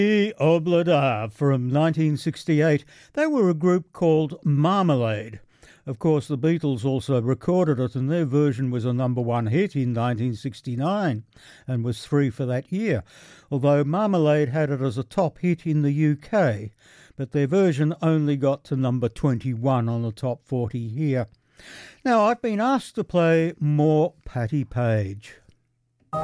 Oblada from 1968. They were a group called Marmalade. Of course, the Beatles also recorded it, and their version was a number one hit in 1969 and was 3 for that year, although Marmalade had it as a top hit in the UK, but their version only got to number 21 on the top 40 here. Now, I've been asked to play more Patti Page.